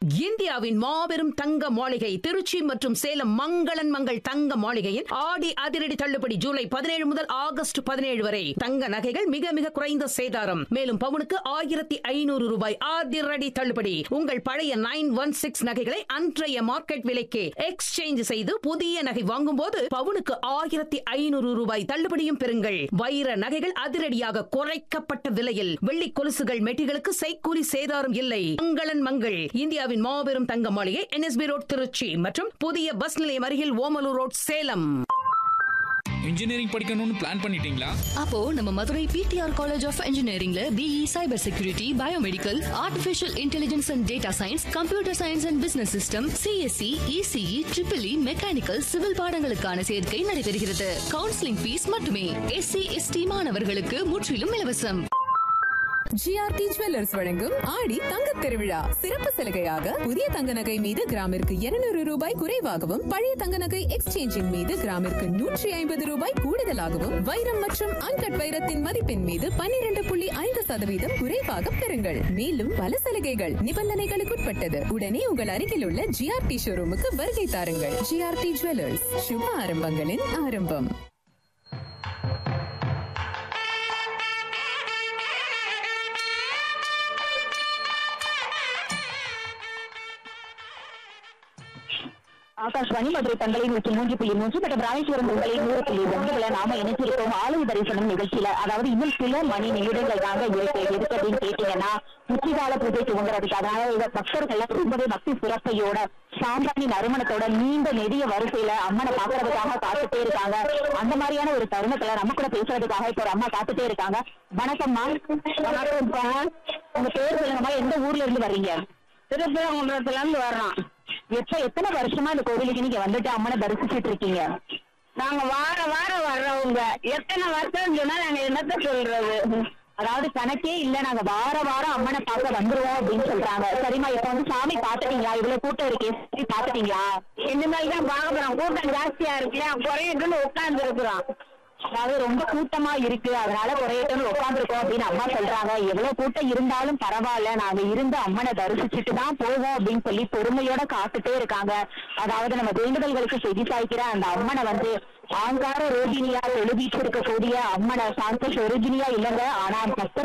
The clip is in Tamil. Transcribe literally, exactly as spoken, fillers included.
இந்தியாவின் மாபெரும் தங்க மாளிகை திருச்சி மற்றும் சேலம் மங்களன் மங்கள் தங்க மாளிகையின் ஆடி அதிரடி தள்ளுபடி ஜூலை பதினேழு முதல் ஆகஸ்ட் பதினேழு வரை. தங்க நகைகள் மிக மிக குறைந்த சேதாரம். மேலும் பவுனுக்கு ஆயிரத்தி ஐநூறு ரூபாய் அதிரடி தள்ளுபடி. உங்கள் பழைய நைன் ஒன் சிக்ஸ் நகைகளை அன்றைய மார்க்கெட் விலைக்கு எக்ஸ்சேஞ்ச் செய்து புதிய நகை வாங்கும் போது பவுனுக்கு ஆயிரத்தி ஐநூறு ரூபாய் தள்ளுபடியும் பெறுங்கள். வைர நகைகள் அதிரடியாக குறைக்கப்பட்ட விலையில். வெள்ளி கொலுசுகள் மெட்டிகளுக்கு செய்கூலி சேதாரம் இல்லை. மங்களன் மங்கள் இந்தியாவின் மாபெரும் தங்க மாளிகை N S B road Trichy மற்றும் புதிய பஸ் நிலையம் அருகில் ஓமலூர் ரோட் சேலம். இன்ஜினியரிங் படிக்கணும்னு பிளான் பண்ணிட்டீங்களா? அப்போ நம்ம Madurai PTR college of இன்ஜினியரிங்ல BE cyber security, biomedical, artificial intelligence and data science, computer science and business system, CSC, ECE, triple E, mechanical, civil பாடங்களுக்கான சேர்க்கை நடைபெறுகிறது. கவுன்சிலிங் ஃபீஸ் மட்டுமே. எஸ்சி எஸ்டி மாணவர்களுக்கு முற்றிலும் இலவசம். ஜிஆர்டி ஜுவல்லர்ஸ் வழங்கும் ஆடி தங்கத் திருவிழா சிறப்பு சலுகையாக புதிய தங்க நகை மீது கிராமிற்கு இருநூறு ரூபாய் குறைவாகவும், பழைய தங்க நகை எக்ஸ்சேஞ்சின் மீது கிராமிற்கு நூற்றி ஐம்பது ரூபாய் கூடுதலாகவும், வைரம் மற்றும் அன்கட் வைரத்தின் மதிப்பின் மீது பன்னிரண்டு புள்ளி ஐந்து சதவீதம் குறைவாக பெறுங்கள். மேலும் பல சலுகைகள் நிபந்தனைகளுக்குட்பட்டது. உடனே உங்கள் அருகில் உள்ள ஜிஆர்டி ஷோரூமுக்கு வருகை தாருங்கள். ஜிஆர்டி ஜுவல்லர்ஸ், சுப ஆரம்பங்களின் ஆரம்பம். ஆகாஷ்வாணி மதுரை தங்களை நூற்றி மூன்று புள்ளி மூன்று மற்றும் ராமேஸ்வரம் தங்களை நூறு புள்ளி ஒன்றுல நாம இணைச்சிருக்கோம் ஆலய தரிசனம் நிகழ்ச்சியில. அதாவது இன்னும் சில மணி நிமிடங்கள் தாங்க இருக்கு. எதுக்கு அப்படின்னு கேட்டீங்கன்னா, உச்சிகால பூஜை துவங்குறதுக்கு. அதனால பக்தர்கள் ரொம்பவே பக்தி சிறப்பையோட சாம்பிராணி நறுமணத்தோட நீண்ட நெடிய வரிசையில அம்மனை பாக்குறதுக்காக காத்துட்டே இருக்காங்க. அந்த மாதிரியான ஒரு தருணத்துல நம்ம கூட பேசுறதுக்காக இப்ப ஒரு அம்மா காத்துட்டே இருக்காங்க. வணக்கம்மா. வணக்கம்ப்பா. உங்க பேர் சொல்லுங்கம்மா, எந்த ஊர்ல இருந்து வர்றீங்க? திருப்பரங்குன்றத்துல இருந்து வர்றோம். எப்ப எத்தனை வருஷமா இந்த கோவிலுக்கு நீங்க வந்துட்டு அம்மனை தரிசிச்சுட்டு இருக்கீங்க? நாங்க வார வாரம் வர்றவங்க. எத்தனை வருஷம் சொன்னா நாங்க என்னத்த சொல்றது? அதாவது கணக்கே இல்ல, நாங்க வார வாரம் அம்மனை பார்க்க வந்துருவோம் அப்படின்னு சொல்றாங்க. சரிம்மா, இப்ப வந்து சாமி பாத்துட்டீங்களா? இவ்வளவு கூட்டம் இருக்கே, பாத்துட்டீங்களா? இனிமேல் தான் பார்க்க போறோம். கூட்டம் ஜாஸ்தியா இருக்கு, குறையுதுன்னு உட்கார்ந்து இருக்கிறோம். அதாவது ரொம்ப கூட்டமா இருக்கு, அதனால குறையட்டும்னு உட்காந்துருக்கோம் அப்படின்னு அம்மா சொல்றாங்க. எவ்வளவு கூட்டம் இருந்தாலும் பரவாயில்ல, நாங்க இருந்து அம்மனை தரிசிச்சுட்டு தான் போவோம் அப்படின்னு சொல்லி பொறுமையோட காத்துட்டே இருக்காங்க. அதாவது நம்ம வேண்டுதல்களுக்கு செவி சாய்க்கிற அந்த அம்மனை வந்து ஆங்கார ரோகிணியா எழுதிட்டு இருக்கக்கூடிய அம்மனை சாந்த சொருகினியா இல்லைங்க. ஆனா பக்தர்